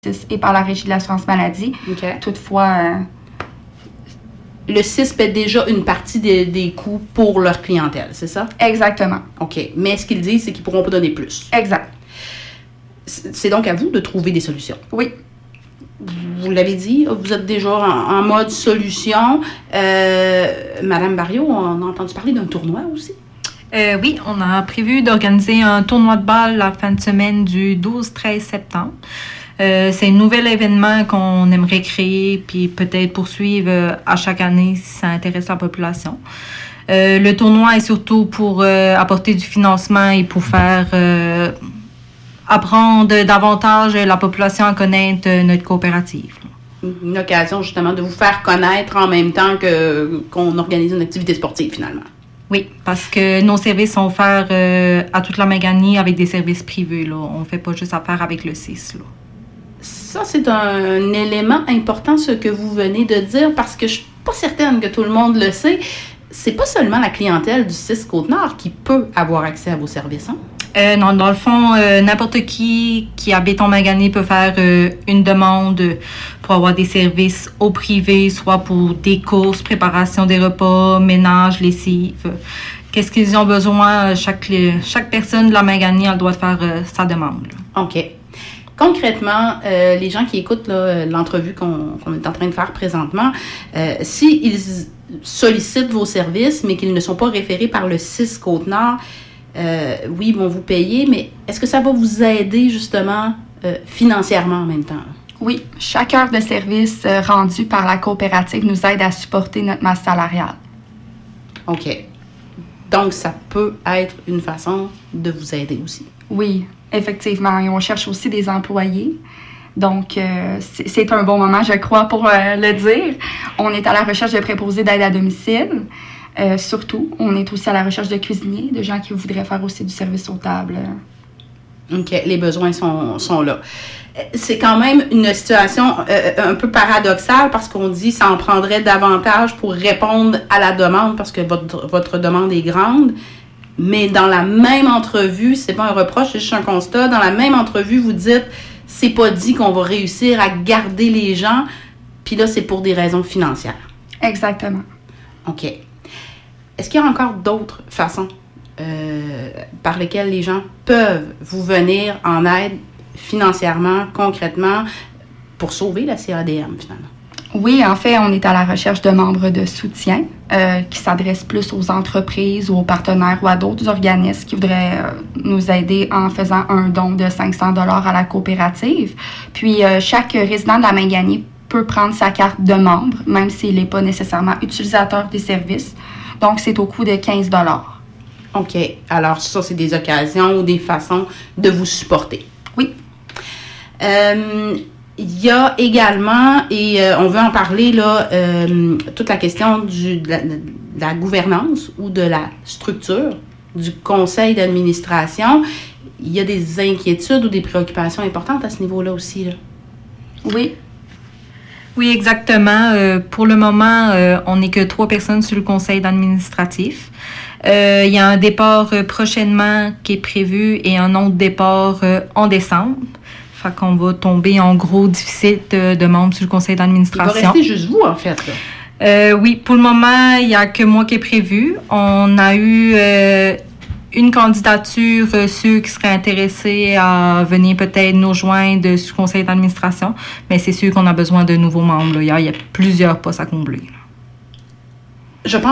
et par la Régie de l'assurance maladie. Okay. Toutefois, le CIS paie déjà une partie des coûts pour leur clientèle, c'est ça? Exactement. OK. Mais ce qu'ils disent, c'est qu'ils ne pourront pas donner plus. Exact. C'est donc à vous de trouver des solutions. Oui. Vous l'avez dit, vous êtes déjà en mode solution. Madame Barriot, on a entendu parler d'un tournoi aussi? Oui, on a prévu d'organiser un tournoi de balle la fin de semaine du 12-13 septembre. C'est un nouvel événement qu'on aimerait créer puis peut-être poursuivre à chaque année si ça intéresse la population. Le tournoi est surtout pour apporter du financement et pour faire apprendre davantage la population à connaître notre coopérative. Une occasion justement de vous faire connaître en même temps qu'on organise une activité sportive finalement. Oui, parce que nos services sont offerts à toute la Maganie avec des services privés. Là. On ne fait pas juste affaire avec le CIS. Là. Ça, c'est un élément important, ce que vous venez de dire, parce que je ne suis pas certaine que tout le monde le sait. C'est pas seulement la clientèle du CIS Côte-Nord qui peut avoir accès à vos services, hein? Non, dans le fond, n'importe qui habite en Maganie peut faire une demande pour avoir des services au privé, soit pour des courses, préparation des repas, ménage, lessive. Qu'est-ce qu'ils ont besoin? Chaque personne de la Maganie a le droit de faire sa demande. Là. OK. Concrètement, les gens qui écoutent là, l'entrevue qu'on est en train de faire présentement, s'ils sollicitent vos services, mais qu'ils ne sont pas référés par le CIS Côte-Nord, oui, ils vont vous payer, mais est-ce que ça va vous aider justement financièrement en même temps? Oui, chaque heure de service rendue par la coopérative nous aide à supporter notre masse salariale. OK. Donc, ça peut être une façon de vous aider aussi. Oui, effectivement. Et on cherche aussi des employés. Donc, c'est un bon moment, je crois, pour le dire. On est à la recherche de préposés d'aide à domicile. Surtout, on est aussi à la recherche de cuisiniers, de gens qui voudraient faire aussi du service aux tables. OK, les besoins sont là. C'est quand même une situation un peu paradoxale parce qu'on dit que ça en prendrait davantage pour répondre à la demande parce que votre demande est grande. Mais dans la même entrevue, c'est pas un reproche, c'est juste un constat. Dans la même entrevue, vous dites c'est pas dit qu'on va réussir à garder les gens, puis là, c'est pour des raisons financières. Exactement. OK. Est-ce qu'il y a encore d'autres façons par lesquelles les gens peuvent vous venir en aide financièrement, concrètement, pour sauver la CADM, finalement? Oui, en fait, on est à la recherche de membres de soutien qui s'adressent plus aux entreprises ou aux partenaires ou à d'autres organismes qui voudraient nous aider en faisant un don de 500 $ à la coopérative. Puis, chaque résident de la Maganie peut prendre sa carte de membre, même s'il n'est pas nécessairement utilisateur des services. Donc, c'est au coût de 15 $. OK. Alors, ça, c'est des occasions ou des façons de vous supporter. Oui. Il y a également, et on veut en parler, là, toute la question de la gouvernance ou de la structure du conseil d'administration. Il y a des inquiétudes ou des préoccupations importantes à ce niveau-là aussi, là. Oui. Oui, exactement. Pour le moment, on n'est que 3 personnes sur le conseil administratif. Il y a un départ prochainement qui est prévu et un autre départ en décembre. Fait qu'on va tomber en gros déficit de membres sur le conseil d'administration. Il va rester juste vous, en fait, là. Oui, pour le moment, il n'y a que moi qui est prévu. On a eu une candidature, ceux qui seraient intéressés à venir peut-être nous joindre sur le conseil d'administration, mais c'est sûr qu'on a besoin de nouveaux membres. Là. Il y a plusieurs postes à combler. Je pense